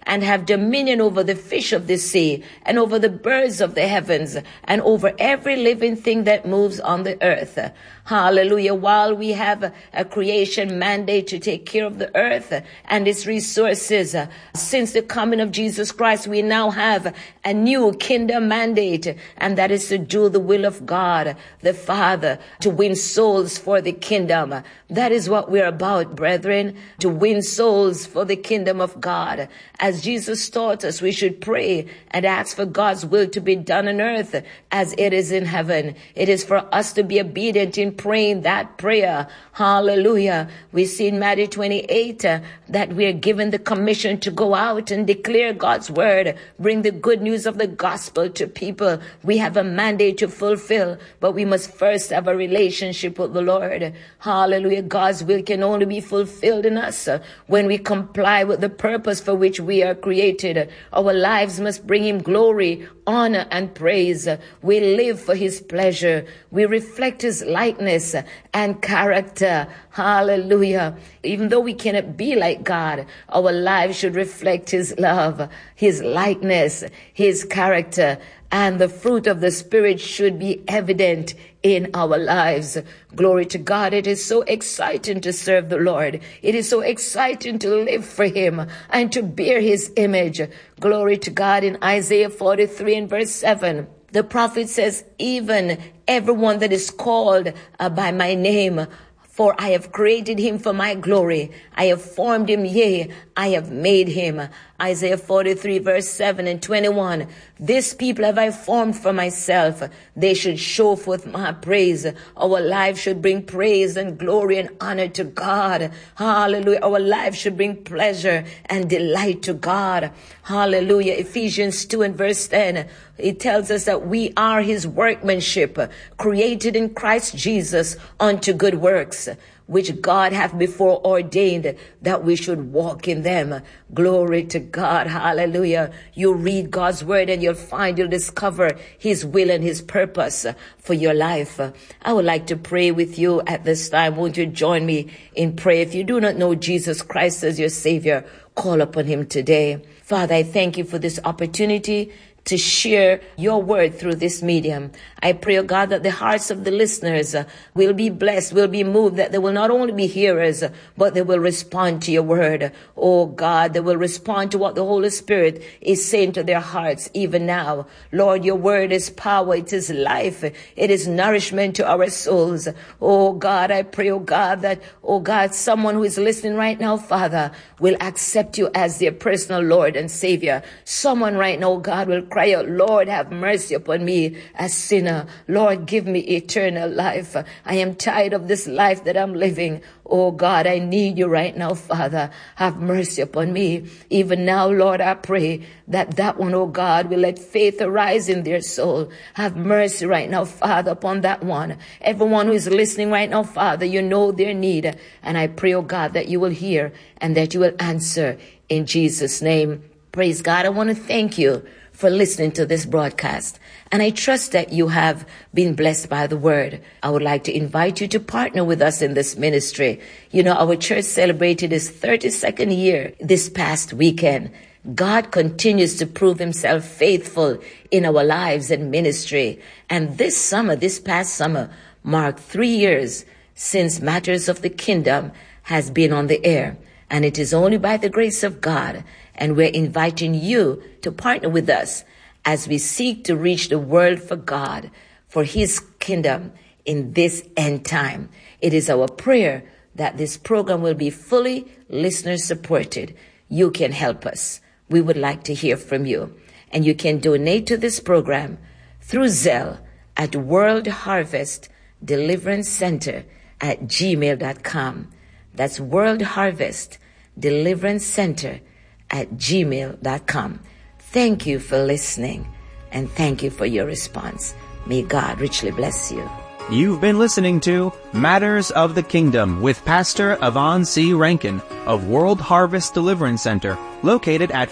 and have dominion over the fish of the sea, and over the birds of the heavens, and over every living thing that moves on the earth. Hallelujah. While we have a creation mandate to take care of the earth and its resources, since the coming of Jesus Christ, we now have a new kingdom mandate, and that is to do the will of God, the Father, to win souls for the kingdom. That is what we're about, brethren, to win souls for the kingdom of God. As Jesus taught us, we should pray and ask for God's will to be done on earth as it is in heaven. It is for us to be obedient in praying that prayer. Hallelujah. We see in Matthew 28 that we are given the commission to go out and declare God's word, bring the good news of the gospel to people. We have a mandate to fulfill, but we must first have a relationship with the Lord. Hallelujah. God's will can only be fulfilled in us when we comply with the purpose for which we are created. Our lives must bring him glory, honor, and praise. We live for his pleasure. We reflect his likeness and character. Hallelujah. Even though we cannot be like God, our lives should reflect his love, his likeness, his character, and the fruit of the Spirit should be evident in our lives. Glory to God. It is so exciting to serve the Lord. It is so exciting to live for him and to bear his image. Glory to God. In Isaiah 43 and verse 7, the prophet says, even everyone that is called by my name, for I have created him for my glory. I have formed him, yea, I have made him. Isaiah 43 verse 7 and 21. This people have I formed for myself. They should show forth my praise. Our lives should bring praise and glory and honor to God. Hallelujah. Our lives should bring pleasure and delight to God. Hallelujah. Ephesians 2 and verse 10. It tells us that we are his workmanship, created in Christ Jesus unto good works, which God hath before ordained that we should walk in them. Glory to God. Hallelujah. You read God's word and you'll discover his will and his purpose for your life. I would like to pray with you at this time. Won't you join me in prayer? If you do not know Jesus Christ as your Savior, call upon him today. Father, I thank you for this opportunity to share your word through this medium. I pray, oh God, that the hearts of the listeners will be blessed, will be moved, that they will not only be hearers, but they will respond to your word. Oh God, they will respond to what the Holy Spirit is saying to their hearts even now. Lord, your word is power, it is life, it is nourishment to our souls. Oh God, I pray, oh God, that, oh God, someone who is listening right now, Father, will accept you as their personal Lord and Savior. Someone right now, God, will cry out, Lord, have mercy upon me, a sinner. Lord, give me eternal life. I am tired of this life that I'm living. Oh God, I need you right now, Father. Have mercy upon me. Even now, Lord, I pray that one, oh God, will let faith arise in their soul. Have mercy right now, Father, upon that one. Everyone who is listening right now, Father, you know their need. And I pray, oh God, that you will hear and that you will answer in Jesus' name. Praise God. I want to thank you for listening to this broadcast. And I trust that you have been blessed by the word. I would like to invite you to partner with us in this ministry. You know, our church celebrated its 32nd year this past weekend. God continues to prove himself faithful in our lives and ministry. And this past summer, marked 3 years since Matters of the Kingdom has been on the air. And it is only by the grace of God. And we're inviting you to partner with us as we seek to reach the world for God, for his kingdom in this end time. It is our prayer that this program will be fully listener supported. You can help us. We would like to hear from you. And you can donate to this program through Zelle at World Harvest Deliverance Center at gmail.com. That's World Harvest Deliverance Center at gmail.com. Thank you for listening and thank you for your response. May God richly bless you. You've been listening to Matters of the Kingdom with Pastor Yvonne C. Rankin of World Harvest Deliverance Center, located at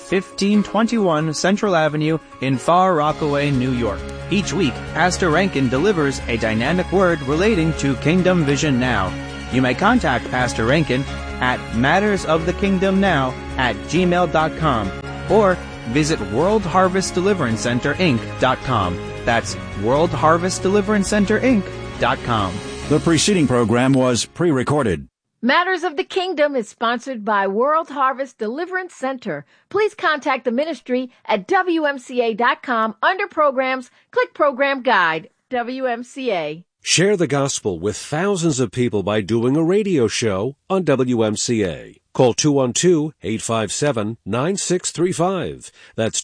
1521 Central Avenue in Far Rockaway, New York. Each week, Pastor Rankin delivers a dynamic word relating to Kingdom Vision Now. You may contact Pastor Rankin at mattersofthekingdomnow@gmail.com or visit worldharvestdeliverancecenterInc.com. That's worldharvestdeliverancecenterInc.com. The preceding program was pre-recorded. Matters of the Kingdom is sponsored by World Harvest Deliverance Center. Please contact the ministry at WMCA.com. Under Programs, click Program Guide. WMCA. Share the gospel with thousands of people by doing a radio show on WMCA. Call 212-857-9635. That's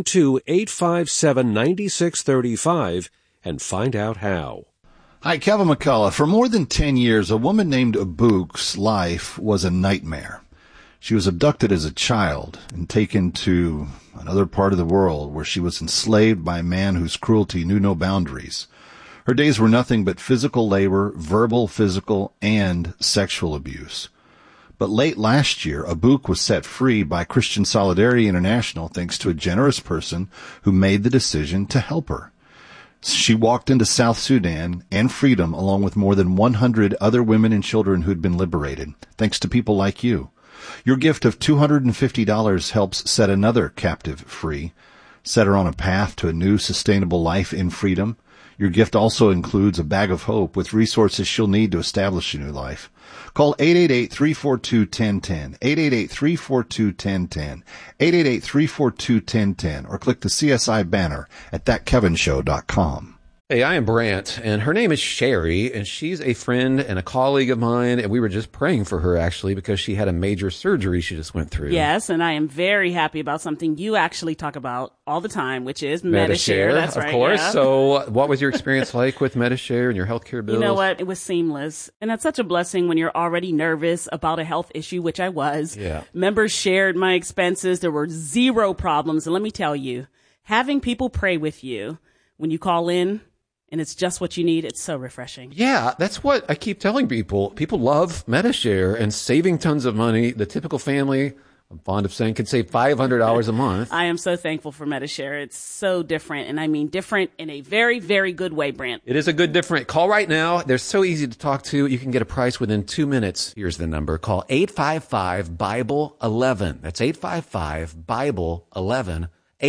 212-857-9635 and find out how. Hi, Kevin McCullough. For more than 10 years, a woman named Abouk's life was a nightmare. She was abducted as a child and taken to another part of the world where she was enslaved by a man whose cruelty knew no boundaries. Her days were nothing but physical labor, verbal, physical, and sexual abuse. But late last year, Abouk was set free by Christian Solidarity International thanks to a generous person who made the decision to help her. She walked into South Sudan and freedom along with more than 100 other women and children who'd been liberated, thanks to people like you. Your gift of $250 helps set another captive free, set her on a path to a new sustainable life in freedom. Your gift also includes a bag of hope with resources she'll need to establish a new life. Call 888-342-1010, 888-342-1010, 888-342-1010, or click the CSI banner at thatkevinshow.com. Hey, I am Brant, and her name is Sherry, and she's a friend and a colleague of mine, and we were just praying for her, actually, because she had a major surgery she just went through. Yes, and I am very happy about something you actually talk about all the time, which is Medi-Share. That's right, of course. Yeah. So what was your experience like with Medi-Share and your healthcare bills? You know what? It was seamless, and that's such a blessing when you're already nervous about a health issue, which I was. Yeah. Members shared my expenses. There were zero problems, and let me tell you, having people pray with you when you call in, and it's just what you need. It's so refreshing. Yeah, that's what I keep telling people. People love Medi-Share and saving tons of money. The typical family, I'm fond of saying, can save $500 a month. I am so thankful for Medi-Share. It's so different, and I mean different in a very, very good way, Brent. It is a good different. Call right now. They're so easy to talk to. You can get a price within 2 minutes. Here's the number. Call 855-BIBLE-11. That's 855-BIBLE-11.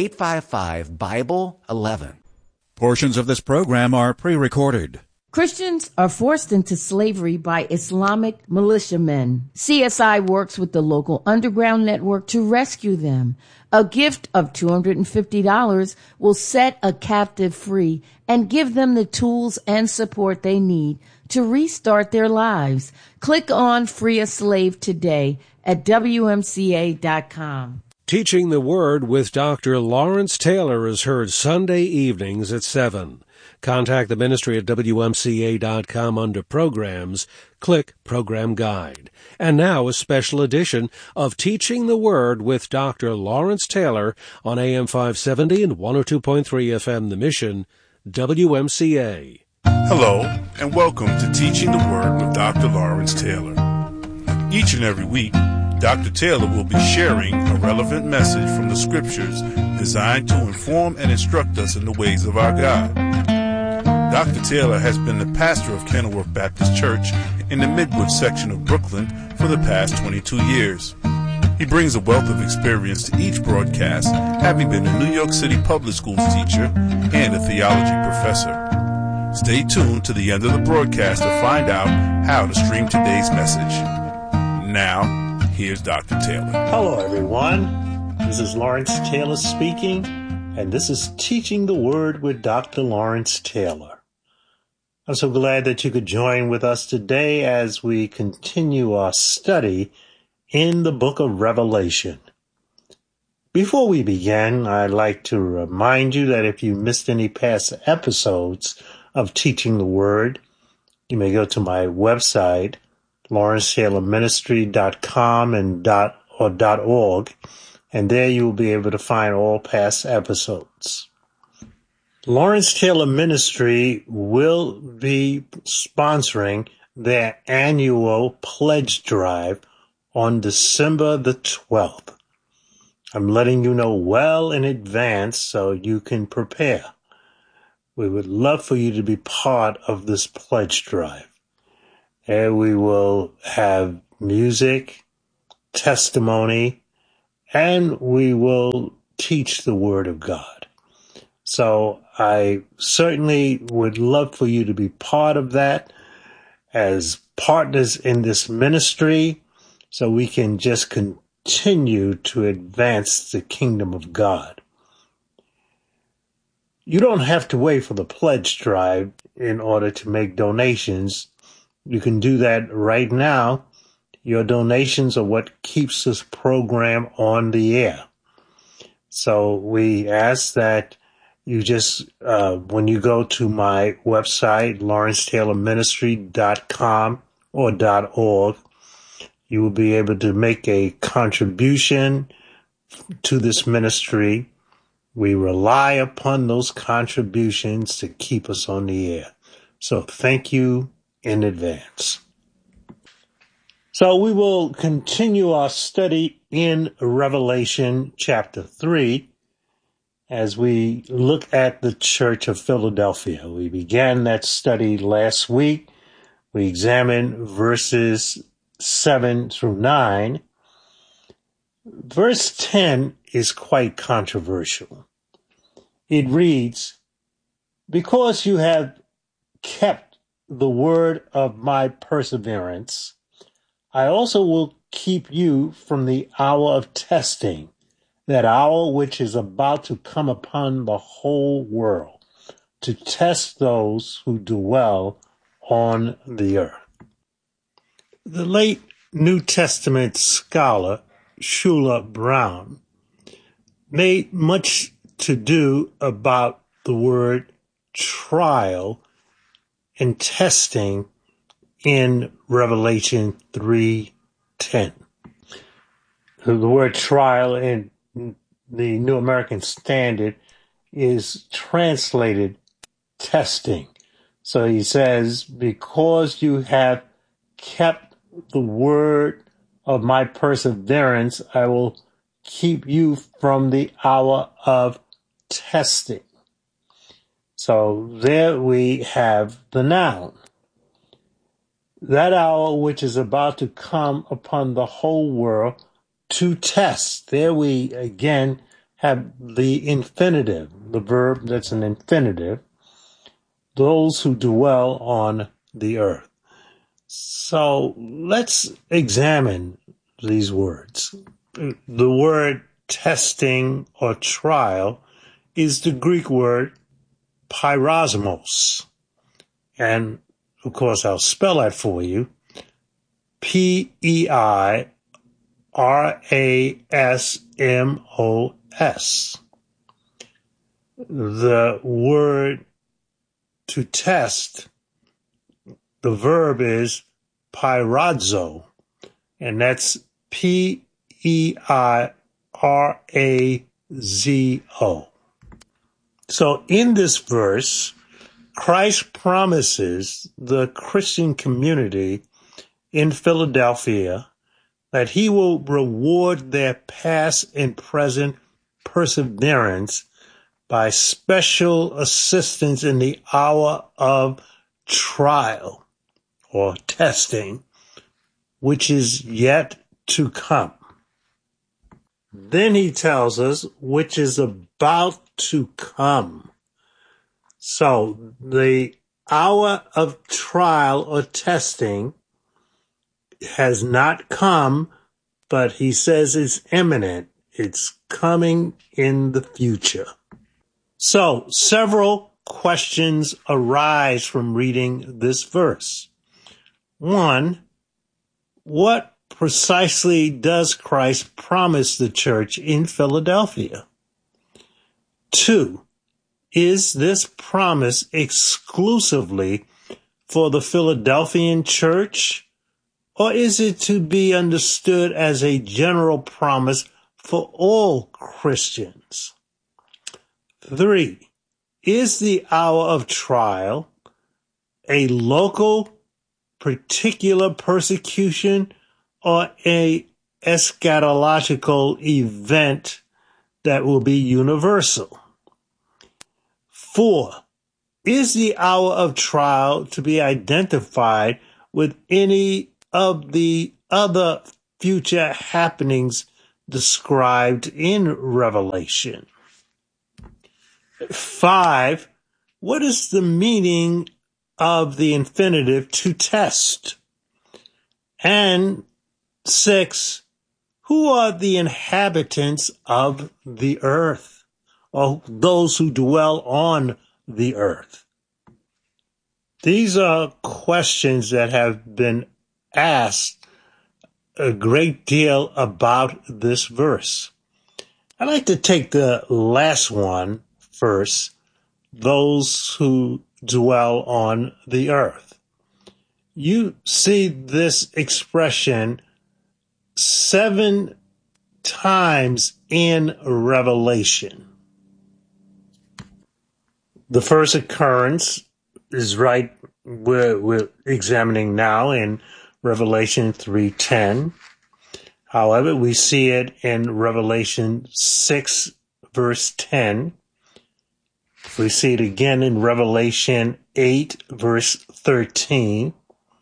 855-BIBLE-11. Portions of this program are pre-recorded. Christians are forced into slavery by Islamic militiamen. CSI works with the local underground network to rescue them. A gift of $250 will set a captive free and give them the tools and support they need to restart their lives. Click on Free a Slave today at WMCA.com. Teaching the Word with Dr. Lawrence Taylor is heard Sunday evenings at 7. Contact the ministry at WMCA.com under Programs. Click Program Guide. And now a special edition of Teaching the Word with Dr. Lawrence Taylor on AM 570 and 102.3 FM The Mission, WMCA. Hello, and welcome to Teaching the Word with Dr. Lawrence Taylor. Each and every week, Dr. Taylor will be sharing a relevant message from the Scriptures designed to inform and instruct us in the ways of our God. Dr. Taylor has been the pastor of Kenilworth Baptist Church in the Midwood section of Brooklyn for the past 22 years. He brings a wealth of experience to each broadcast, having been a New York City public schools teacher and a theology professor. Stay tuned to the end of the broadcast to find out how to stream today's message. Now, here's Dr. Taylor. Hello, everyone. This is Lawrence Taylor speaking, and this is Teaching the Word with Dr. Lawrence Taylor. I'm so glad that you could join with us today as we continue our study in the book of Revelation. Before we begin, I'd like to remind you that if you missed any past episodes of Teaching the Word, you may go to my website, LawrenceTaylorMinistry.com and .org, and there you will be able to find all past episodes. Lawrence Taylor Ministry will be sponsoring their annual pledge drive on December the 12th. I'm letting you know well in advance so you can prepare. We would love for you to be part of this pledge drive. And we will have music, testimony, and we will teach the Word of God. So I certainly would love for you to be part of that as partners in this ministry, so we can just continue to advance the kingdom of God. You don't have to wait for the pledge drive in order to make donations. You can do that right now. Your donations are what keeps this program on the air. So we ask that you just, when you go to my website, LawrenceTaylorMinistry.com or .org, you will be able to make a contribution to this ministry. We rely upon those contributions to keep us on the air. So thank you in advance. So we will continue our study in Revelation chapter 3 as we look at the Church of Philadelphia. We began that study last week. We examined verses 7 through 9. Verse 10 is quite controversial. It reads, "Because you have kept the word of my perseverance, I also will keep you from the hour of testing, that hour which is about to come upon the whole world, to test those who dwell on the earth." The late New Testament scholar Shula Brown made much to do about the word trial and testing in Revelation 3:10. The word trial in the New American Standard is translated testing. So he says, "Because you have kept the word of my perseverance, I will keep you from the hour of testing." So there we have the noun. That hour which is about to come upon the whole world to test. There we again have the infinitive, the verb that's an infinitive, those who dwell on the earth. So let's examine these words. The word testing or trial is the Greek word peirasmos. And of course, I'll spell that for you. Peirasmos. The word to test, the verb is peirazo, and that's P-E-I-R-A-Z-O. So in this verse, Christ promises the Christian community in Philadelphia that he will reward their past and present perseverance by special assistance in the hour of trial or testing, which is yet to come. Then he tells us which is about to come. So the hour of trial or testing has not come, but he says it's imminent. It's coming in the future. So several questions arise from reading this verse. One, what precisely does Christ promise the church in Philadelphia? Two, is this promise exclusively for the Philadelphian church, or is it to be understood as a general promise for all Christians? Three, is the hour of trial a local, particular persecution or a eschatological event that will be universal? 4, is the hour of trial to be identified with any of the other future happenings described in Revelation. 5, what is the meaning of the infinitive to test? And 6, who are the inhabitants of the earth, or those who dwell on the earth? These are questions that have been asked a great deal about this verse. I'd like to take the last one first, those who dwell on the earth. You see this expression 7 times in Revelation. The first occurrence is right where we're examining now in Revelation 3:10. However, we see it in Revelation 6, verse 10. We see it again in Revelation 8, verse 13.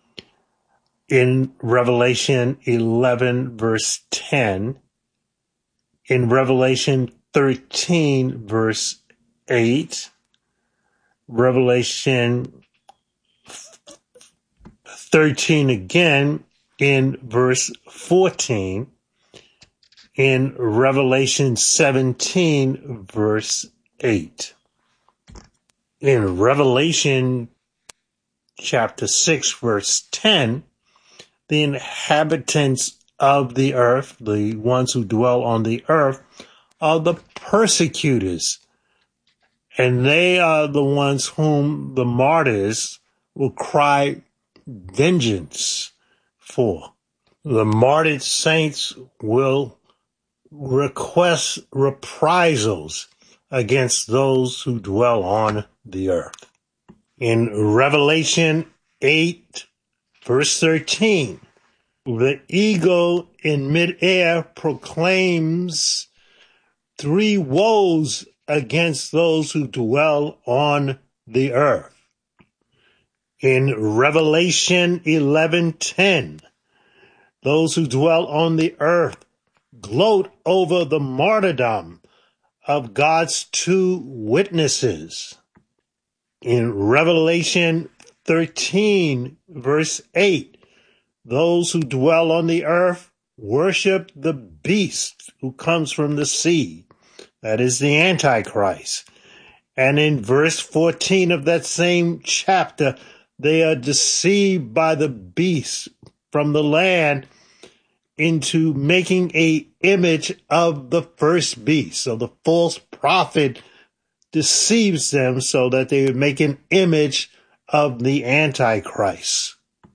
In Revelation 11, verse 10. In Revelation 13, verse 8. Revelation 13 again in verse 14. In Revelation 17, verse 8. In Revelation chapter 6, verse 10, the inhabitants of the earth, the ones who dwell on the earth, are the persecutors. And they are the ones whom the martyrs will cry vengeance for. The martyred saints will request reprisals against those who dwell on the earth. In Revelation 8, verse 13, the eagle in midair proclaims 3 woes against those who dwell on the earth. In Revelation 11:10, those who dwell on the earth gloat over the martyrdom of God's 2 witnesses. In Revelation 13, verse 8, those who dwell on the earth worship the beast who comes from the sea. That is the Antichrist. And in verse 14 of that same chapter, they are deceived by the beast from the land into making a image of the first beast. So the false prophet deceives them so that they would make an image of the Antichrist.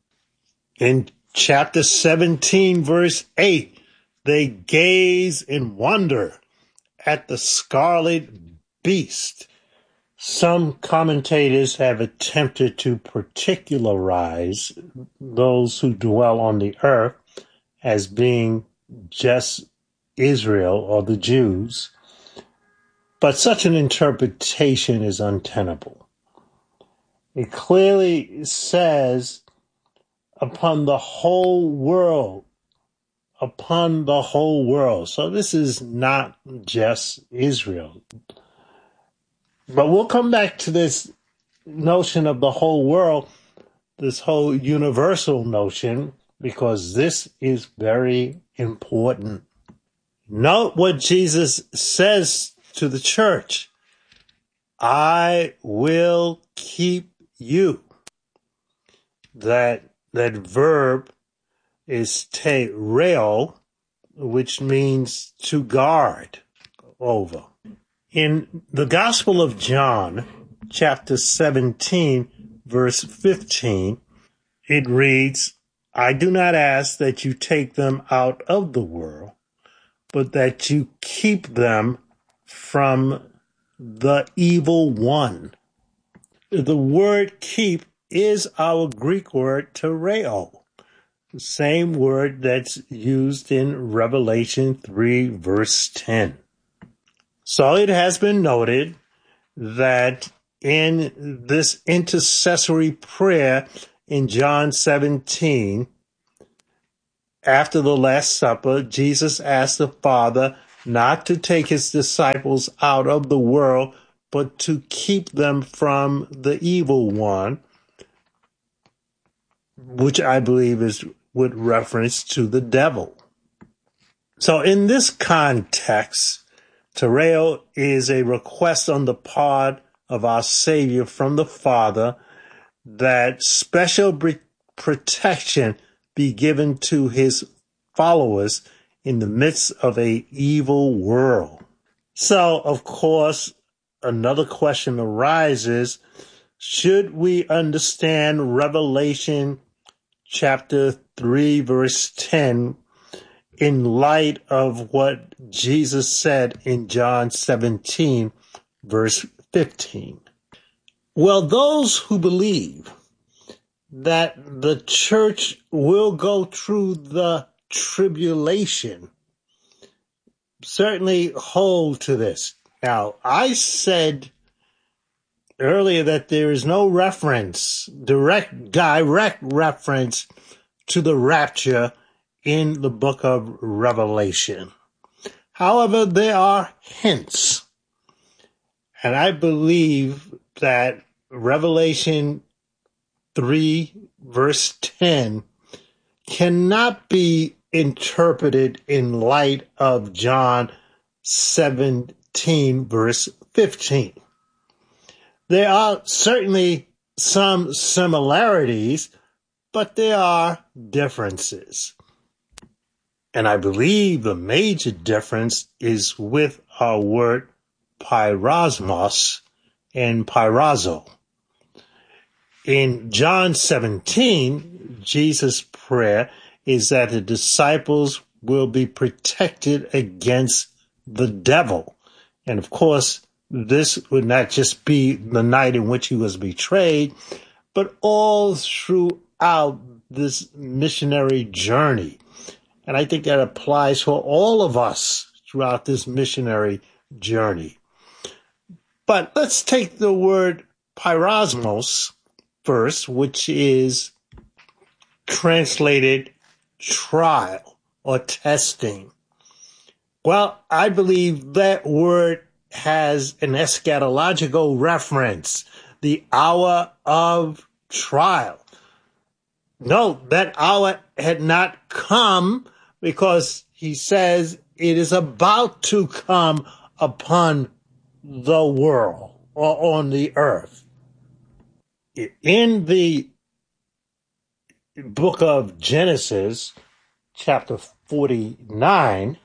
In chapter 17, verse 8, they gaze in wonder at the scarlet beast. Some commentators have attempted to particularize those who dwell on the earth as being just Israel or the Jews, but such an interpretation is untenable. It clearly says upon the whole world, upon the whole world. So this is not just Israel. But we'll come back to this notion of the whole world, this whole universal notion, because this is very important. Note what Jesus says to the church. I will keep you. That verb is tereo, which means to guard over. In the Gospel of John, chapter 17, verse 15, it reads, I do not ask that you take them out of the world, but that you keep them from the evil one. The word keep is our Greek word tereo, the same word that's used in Revelation 3, verse 10. So it has been noted that in this intercessory prayer in John 17, after the Last Supper, Jesus asked the Father not to take his disciples out of the world, but to keep them from the evil one, which I believe is with reference to the devil. So in this context, Tereo is a request on the part of our Savior from the Father that special protection be given to his followers in the midst of an evil world. So, of course, another question arises, should we understand Revelation chapter 3, verse 10, in light of what Jesus said in John 17, verse 15? Well, those who believe that the church will go through the tribulation certainly hold to this. Now, I said earlier that there is no reference, direct reference to the rapture in the book of Revelation. However, there are hints. And I believe that Revelation 3, verse 10 cannot be interpreted in light of John 17, verse 15. There are certainly some similarities, but there are differences. And I believe the major difference is with our word pyrosmos and pyrazo. In John 17, Jesus' prayer is that the disciples will be protected against the devil. And of course, this would not just be the night in which he was betrayed, but all throughout this missionary journey. And I think that applies for all of us throughout this missionary journey. But let's take the word pyrosmos first, which is translated trial or testing. Well, I believe that word has an eschatological reference, the hour of trial. No, that hour had not come, because he says it is about to come upon the world or on the earth. In the book of Genesis, chapter 49,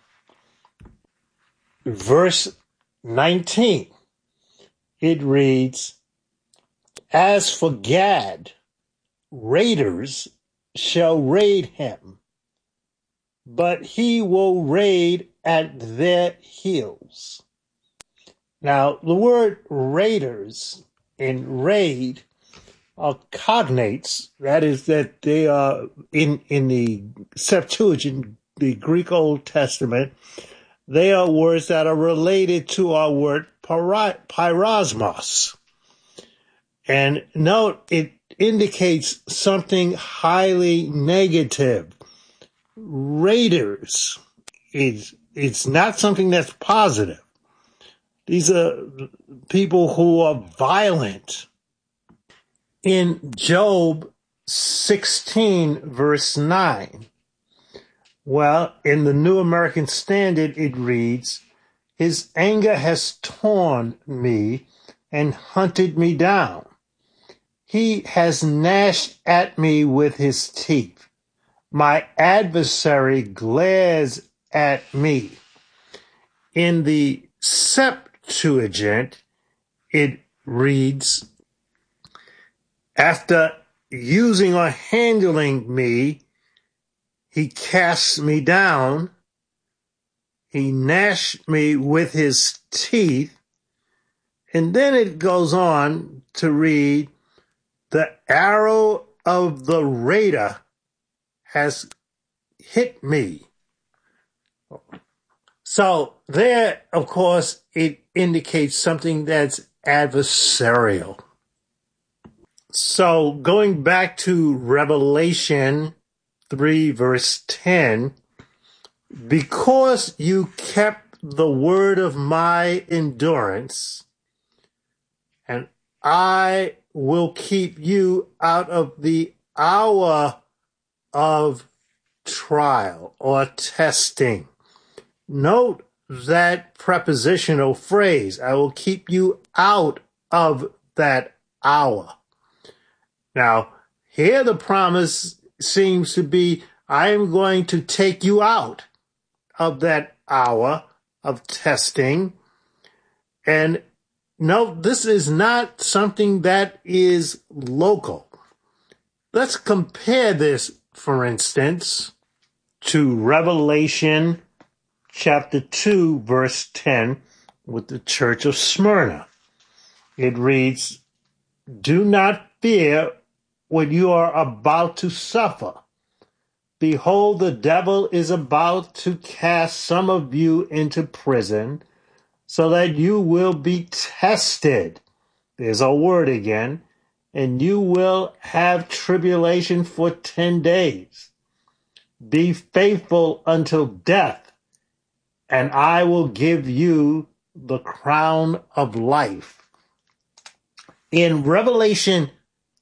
verse 19, it reads, "As for Gad, raiders shall raid him, but he will raid at their heels." Now, the word raiders and raid are cognates, that is, that they are in the Septuagint, the Greek Old Testament, they are words that are related to our word pyrosmos. And note, it indicates something highly negative. Raiders, it's not something that's positive. These are people who are violent. In Job 16, verse 9, well, in the New American Standard, it reads, "His anger has torn me and hunted me down. He has gnashed at me with his teeth. My adversary glares at me." In the Septuagint, it reads, "After using or handling me, he casts me down. He gnashed me with his teeth." And then it goes on to read, "The arrow of the raider has hit me." So there, of course, it indicates something that's adversarial. So going back to Revelation 3, verse 10, because you kept the word of my endurance, and I will keep you out of the hour of trial or testing. Note that prepositional phrase, I will keep you out of that hour. Now, here the promise seems to be, I am going to take you out of that hour of testing. And no, this is not something that is local. Let's compare this, for instance, to Revelation chapter 2, verse 10, with the church of Smyrna. It reads, do not fear what you are about to suffer. Behold, the devil is about to cast some of you into prison, so that you will be tested. There's our word again. And you will have tribulation for 10 days. Be faithful until death, and I will give you the crown of life. In Revelation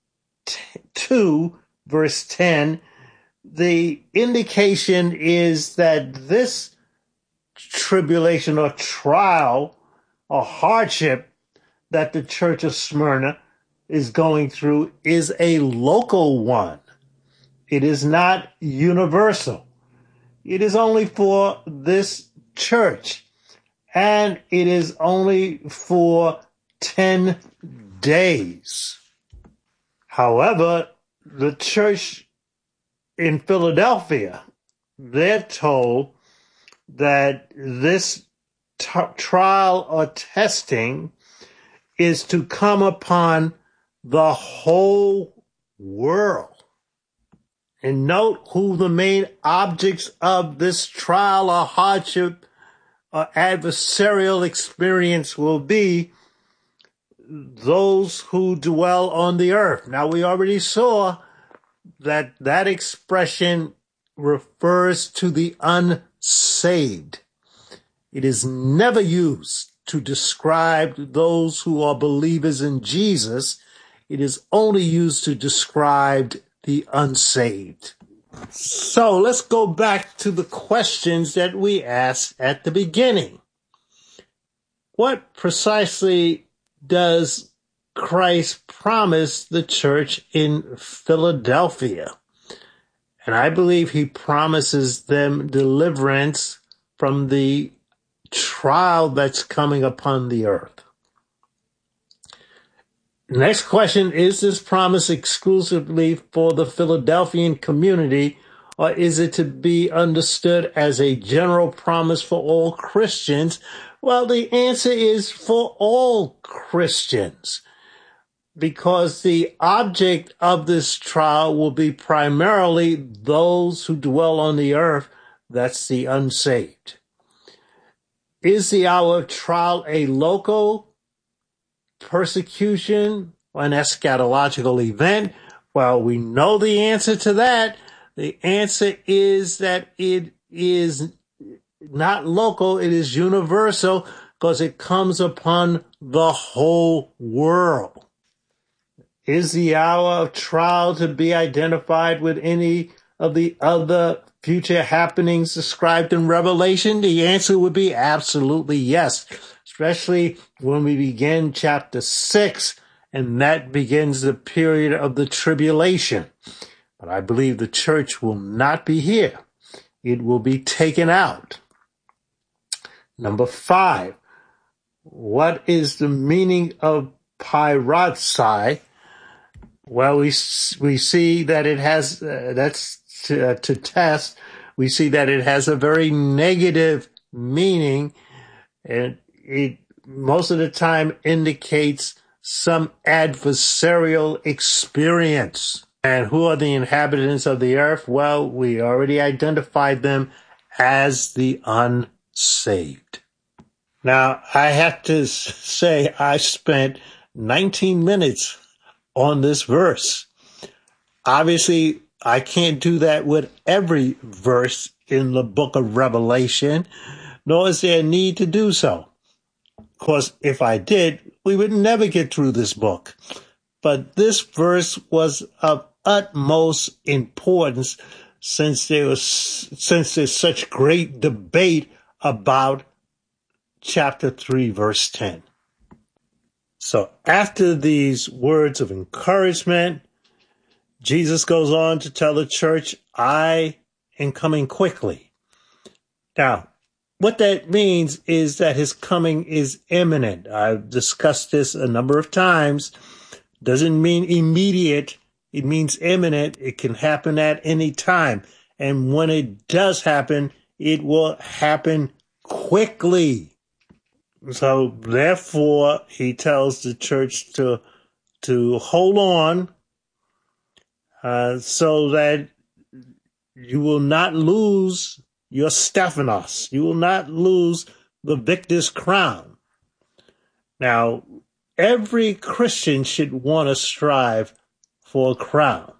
2, verse 10, the indication is that this tribulation or trial or hardship that the church of Smyrna is going through is a local one. It is not universal. It is only for this church, and it is only for 10 days. However, the church in Philadelphia, they're told that this trial or testing is to come upon the whole world. And note who the main objects of this trial or hardship or adversarial experience will be: those who dwell on the earth. Now, we already saw that that expression refers to the unsaved. It is never used to describe those who are believers in Jesus. It is only used to describe the unsaved. So let's go back to the questions that we asked at the beginning. What precisely does Christ promise the church in Philadelphia? And I believe he promises them deliverance from the trial that's coming upon the earth. Next question, is this promise exclusively for the Philadelphian community, or is it to be understood as a general promise for all Christians? Well, the answer is for all Christians, because the object of this trial will be primarily those who dwell on the earth, that's the unsaved. Is the hour of trial a local persecution or an eschatological event? Well, we know the answer to that. The answer is that it is not local, it is universal, because it comes upon the whole world. Is the hour of trial to be identified with any of the other future happenings described in Revelation? The answer would be absolutely yes, especially when we begin chapter 6, and that begins the period of the tribulation. But I believe the church will not be here. It will be taken out. Number 5, what is the meaning of pyrazai? Well, we see that it has, that's to test, we see that it has a very negative meaning, and it most of the time indicates some adversarial experience. And who are the inhabitants of the earth? Well, we already identified them as the unsaved. Now, I have to say I spent 19 minutes on this verse. Obviously, I can't do that with every verse in the book of Revelation, nor is there a need to do so. Of course, if I did, we would never get through this book. But this verse was of utmost importance since there's such great debate about chapter 3, verse 10. So after these words of encouragement, Jesus goes on to tell the church, I am coming quickly. Now, what that means is that his coming is imminent. I've discussed this a number of times. Doesn't mean immediate. It means imminent. It can happen at any time. And when it does happen, it will happen quickly. So therefore, he tells the church to hold on so that you will not lose your Stephanos. You will not lose the victor's crown. Now, every Christian should want to strive for a crown,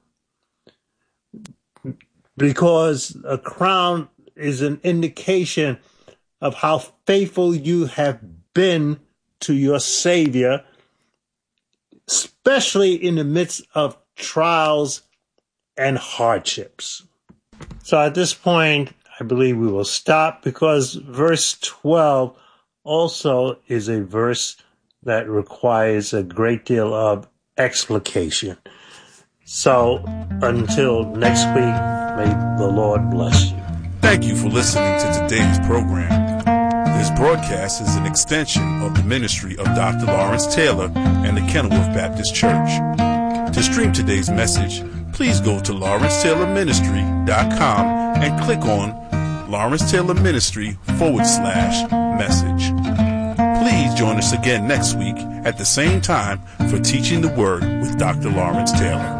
because a crown is an indication of how faithful you have been to your Savior, especially in the midst of trials and hardships. So at this point, I believe we will stop, because verse 12 also is a verse that requires a great deal of explication. So until next week, may the Lord bless you. Thank you for listening to today's program. This broadcast is an extension of the ministry of Dr. Lawrence Taylor and the Kenilworth Baptist Church. To stream today's message, please go to lawrencetaylorministry.com and click on Lawrence Taylor Ministry /message. Please join us again next week at the same time for Teaching the Word with Dr. Lawrence Taylor.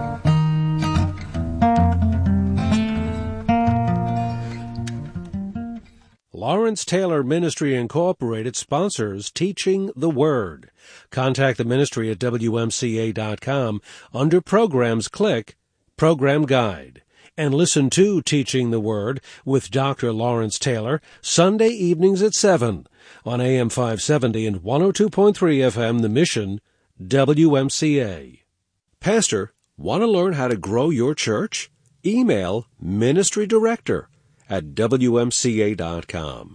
Lawrence Taylor Ministry Incorporated sponsors Teaching the Word. Contact the ministry at WMCA.com. Under Programs, click Program Guide. And listen to Teaching the Word with Dr. Lawrence Taylor Sunday evenings at 7 on AM 570 and 102.3 FM The Mission, WMCA. Pastor, want to learn how to grow your church? Email Ministry Director at WMCA.com.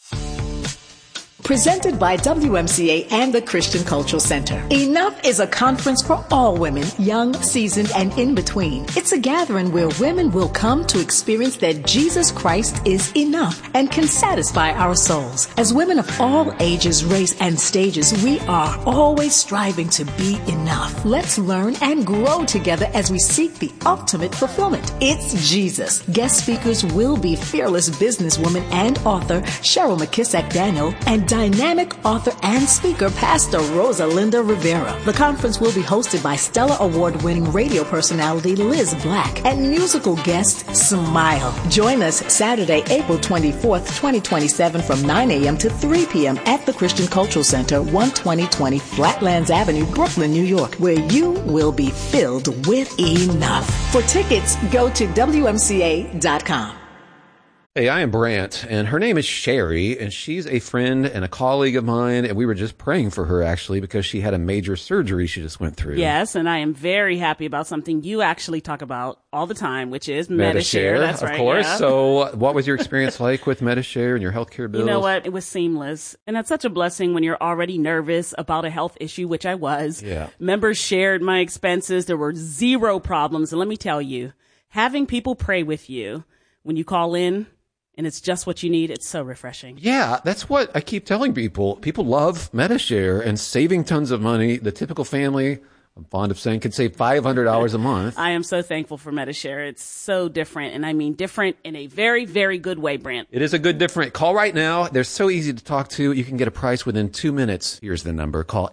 Presented by WMCA and the Christian Cultural Center. Enough is a conference for all women, young, seasoned, and in between. It's a gathering where women will come to experience that Jesus Christ is enough and can satisfy our souls. As women of all ages, race, and stages, we are always striving to be enough. Let's learn and grow together as we seek the ultimate fulfillment. It's Jesus. Guest speakers will be fearless businesswoman and author Cheryl McKissack Daniel and dynamic author and speaker, Pastor Rosalinda Rivera. The conference will be hosted by Stellar Award-winning radio personality Liz Black and musical guest Smile. Join us Saturday, April 24th, 2027 from 9 a.m. to 3 p.m. at the Christian Cultural Center, 12020 Flatlands Avenue, Brooklyn, New York, where you will be filled with enough. For tickets, go to WMCA.com. Hey, I am Brant, and her name is Sherry, and she's a friend and a colleague of mine, and we were just praying for her, actually, because she had a major surgery she just went through. Yes, and I am very happy about something you actually talk about all the time, which is Medi-Share. That's right, of course. Yeah. So what was your experience like with Medi-Share and your healthcare bills? You know what? It was seamless. And that's such a blessing when you're already nervous about a health issue, which I was. Yeah. Members shared my expenses. There were zero problems. And let me tell you, having people pray with you when you call in, and it's just what you need, it's so refreshing. Yeah, that's what I keep telling people. People love Medi-Share and saving tons of money. The typical family, I'm fond of saying, could save $500 a month. I am so thankful for Medi-Share. It's so different, and I mean different in a very, very good way, Brant. It is a good different. Call right now. They're so easy to talk to. You can get a price within 2 minutes. Here's the number. Call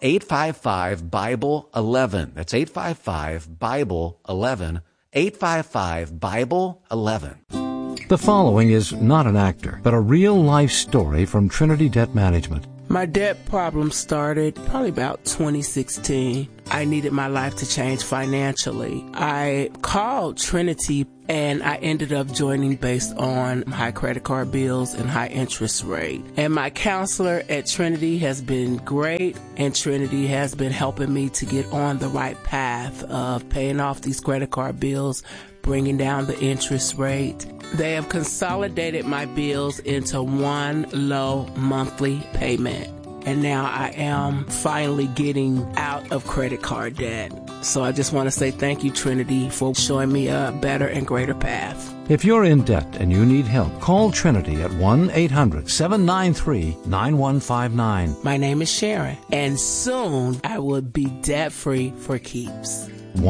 855-BIBLE-11. That's 855-BIBLE-11. 855-BIBLE-11. The following is not an actor, but a real-life story from Trinity Debt Management. My debt problem started probably about 2016. I needed my life to change financially. I called Trinity and I ended up joining based on high credit card bills and high interest rate. And my counselor at Trinity has been great, and Trinity has been helping me to get on the right path of paying off these credit card bills, bringing down the interest rate. They have consolidated my bills into one low monthly payment. And now I am finally getting out of credit card debt. So I just want to say thank you, Trinity, for showing me a better and greater path. If you're in debt and you need help, call Trinity at 1-800-793-9159. My name is Sharon, and soon I will be debt-free for keeps.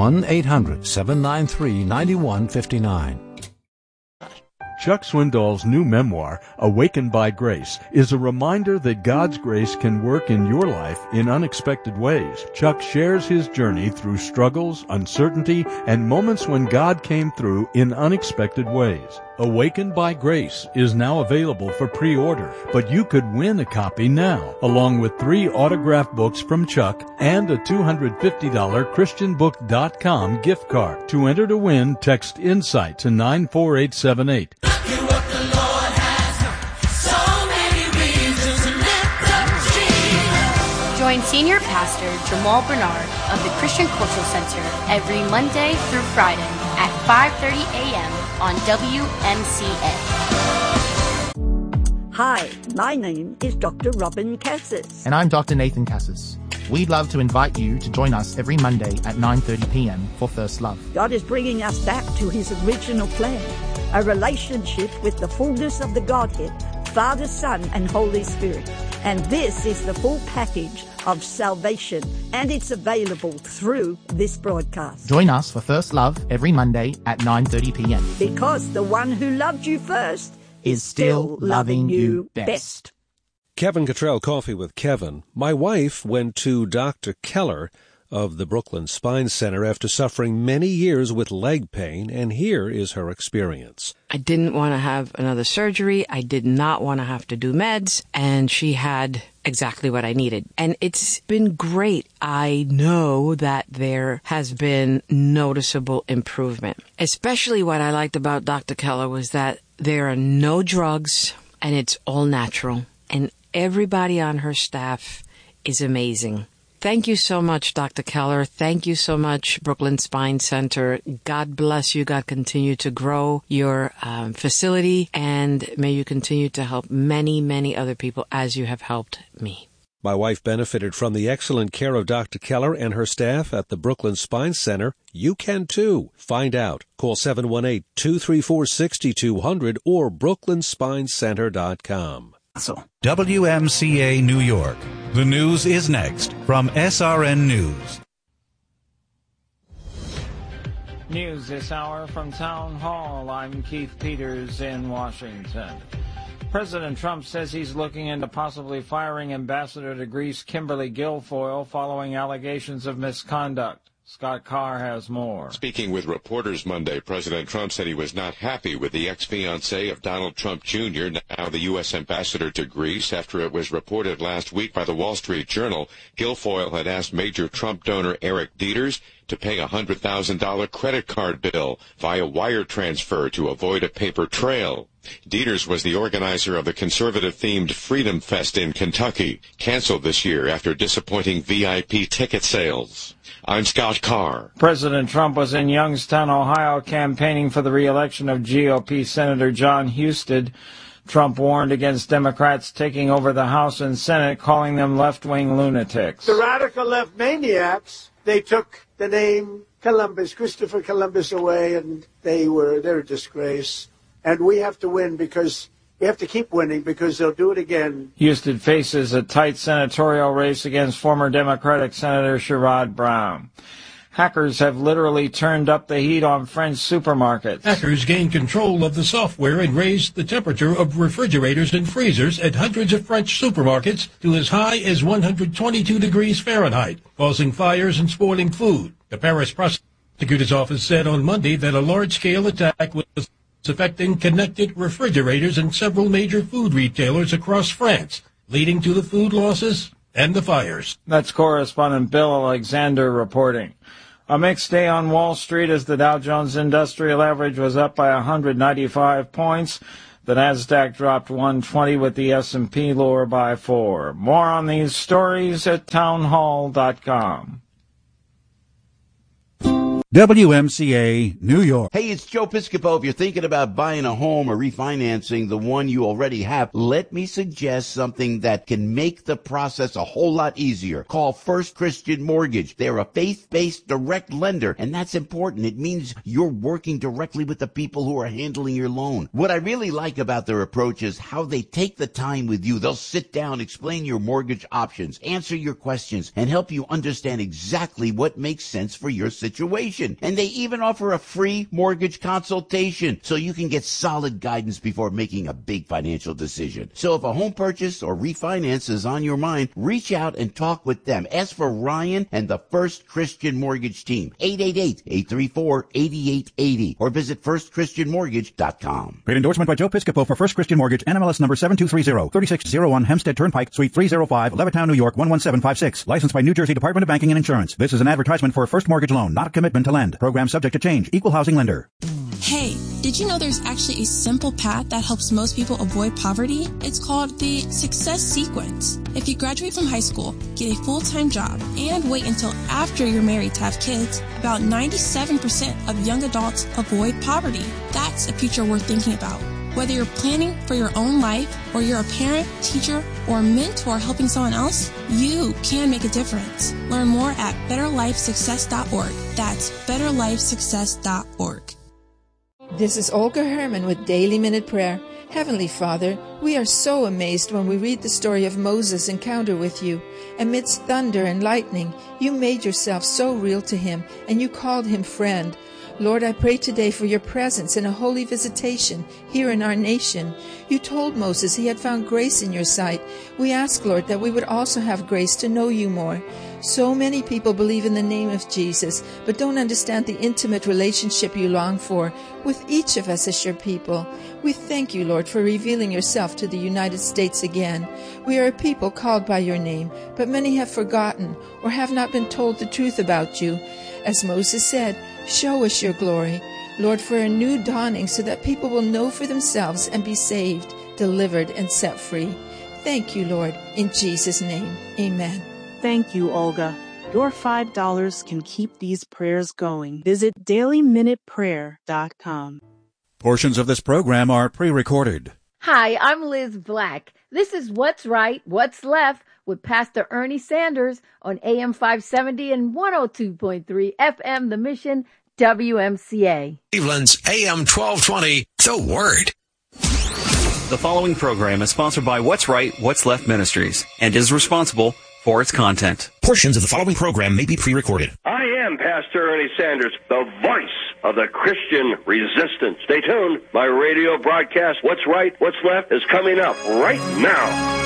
1-800-793-9159. Chuck Swindoll's new memoir, Awakened by Grace, is a reminder that God's grace can work in your life in unexpected ways. Chuck shares his journey through struggles, uncertainty, and moments when God came through in unexpected ways. Awakened by Grace is now available for pre-order, but you could win a copy now, along with 3 autographed books from Chuck and a $250 ChristianBook.com gift card. To enter to win, text INSIGHT to 94878. Join Senior Pastor Jamal Bernard of the Christian Cultural Center every Monday through Friday at 5:30 a.m. on WMCA. Hi, my name is Dr. Robin Cassis. And I'm Dr. Nathan Cassis. We'd love to invite you to join us every Monday at 9:30 p.m. for First Love. God is bringing us back to his original plan, a relationship with the fullness of the Godhead, Father, Son, and Holy Spirit. And this is the full package of salvation, and it's available through this broadcast. Join us for First Love every Monday at 9:30 p.m. Because the one who loved you first is still loving you best. Kevin Cottrell Coffee with Kevin. My wife went to Dr. Keller of the Brooklyn Spine Center after suffering many years with leg pain, and here is her experience. I didn't want to have another surgery. I did not want to have to do meds, and she had exactly what I needed. And it's been great. I know that there has been noticeable improvement. Especially what I liked about Dr. Keller was that there are no drugs, and it's all natural. And everybody on her staff is amazing. Thank you so much, Dr. Keller. Thank you so much, Brooklyn Spine Center. God bless you. God continue to grow your facility, and may you continue to help many, many other people as you have helped me. My wife benefited from the excellent care of Dr. Keller and her staff at the Brooklyn Spine Center. You can too. Find out. Call 718-234-6200 or brooklynspinecenter.com. WMCA New York. The news is next from SRN News. News this hour from Town Hall. I'm Keith Peters in Washington. President Trump says he's looking into possibly firing Ambassador to Greece Kimberly Guilfoyle following allegations of misconduct. Scott Carr has more. Speaking with reporters Monday, President Trump said he was not happy with the ex-fiancée of Donald Trump Jr., now the U.S. ambassador to Greece, after it was reported last week by the Wall Street Journal Guilfoyle had asked major Trump donor Eric Dieters to pay a $100,000 credit card bill via wire transfer to avoid a paper trail. Dieters was the organizer of the conservative-themed Freedom Fest in Kentucky, canceled this year after disappointing VIP ticket sales. I'm Scott Carr. President Trump was in Youngstown, Ohio, campaigning for the re-election of GOP Senator John Husted. Trump warned against Democrats taking over the House and Senate, calling them left-wing lunatics. The radical left maniacs, they took the name Columbus, Christopher Columbus, away, and they're a disgrace. And we have to win because we have to keep winning because they'll do it again. Husted faces a tight senatorial race against former Democratic Senator Sherrod Brown. Hackers have literally turned up the heat on French supermarkets. Hackers gained control of the software and raised the temperature of refrigerators and freezers at hundreds of French supermarkets to as high as 122 degrees Fahrenheit, causing fires and spoiling food. The Paris prosecutor's office said on Monday that a large-scale attack was affecting connected refrigerators in several major food retailers across France. leading to the food losses and the fires. That's correspondent Bill Alexander reporting. A mixed day on Wall Street as the Dow Jones Industrial Average was up by 195 points. The Nasdaq dropped 120 with the S&P lower by 4. More on these stories at townhall.com. WMCA, New York. Hey, it's Joe Piscopo. If you're thinking about buying a home or refinancing the one you already have, let me suggest something that can make the process a whole lot easier. Call First Christian Mortgage. They're a faith-based direct lender, and that's important. It means you're working directly with the people who are handling your loan. What I really like about their approach is how they take the time with you. They'll sit down, explain your mortgage options, answer your questions, and help you understand exactly what makes sense for your situation. And they even offer a free mortgage consultation so you can get solid guidance before making a big financial decision. So if a home purchase or refinance is on your mind, reach out and talk with them. Ask for Ryan and the First Christian Mortgage team, 888-834-8880, or visit firstchristianmortgage.com. Paid endorsement by Joe Piscopo for First Christian Mortgage, NMLS number 7230, 3601 Hempstead Turnpike, Suite 305, Levittown, New York, 11756. Licensed by New Jersey Department of Banking and Insurance. This is an advertisement for a first mortgage loan, not a commitment to lend. Program subject to change. Equal housing lender. Hey, did you know there's actually a simple path that helps most people avoid poverty? It's called the Success Sequence. If you graduate from high school, get a full-time job, and wait until after you're married to have kids, about 97% of young adults avoid poverty. That's a future worth thinking about. Whether you're planning for your own life, or you're a parent, teacher, or mentor helping someone else, you can make a difference. Learn more at betterlifesuccess.org. That's betterlifesuccess.org. This is Olga Herman with Daily Minute Prayer. Heavenly Father, we are so amazed when we read the story of Moses' encounter with you. Amidst thunder and lightning, you made yourself so real to him, and you called him friend. Lord, I pray today for your presence and a holy visitation here in our nation. You told Moses he had found grace in your sight. We ask, Lord, that we would also have grace to know you more. So many people believe in the name of Jesus, but don't understand the intimate relationship you long for with each of us as your people. We thank you, Lord, for revealing yourself to the United States again. We are a people called by your name, but many have forgotten or have not been told the truth about you. As Moses said, show us your glory, Lord, for a new dawning so that people will know for themselves and be saved, delivered, and set free. Thank you, Lord, in Jesus' name. Amen. Thank you, Olga. Your $5 can keep these prayers going. Visit dailyminuteprayer.com. Portions of this program are pre-recorded. Hi, I'm Liz Black. This is What's Right, What's Left with Pastor Ernie Sanders on AM 570 and 102.3 FM The Mission, WMCA. Cleveland's AM 1220, The Word. The following program is sponsored by What's Right, What's Left Ministries and is responsible for its content. Portions of the following program may be pre-recorded. I am Pastor Ernie Sanders, the voice of the Christian resistance. Stay tuned. My radio broadcast, What's Right, What's Left, is coming up right now.